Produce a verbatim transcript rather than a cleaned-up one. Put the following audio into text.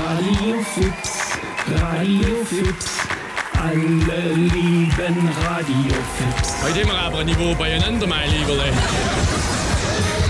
Radiofuchs, Radiofuchs, alle lieben Radiofuchs. Heute immer aber Niveau beieinander, mein Lieber.